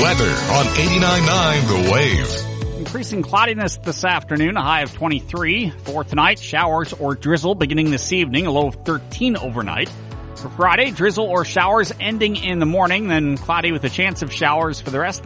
Weather on 89.9 The Wave. Increasing cloudiness this afternoon, a high of 23. For tonight, showers or drizzle beginning this evening, a low of 13 overnight. For Friday, drizzle or showers ending in the morning, then cloudy with a chance of showers for the rest of the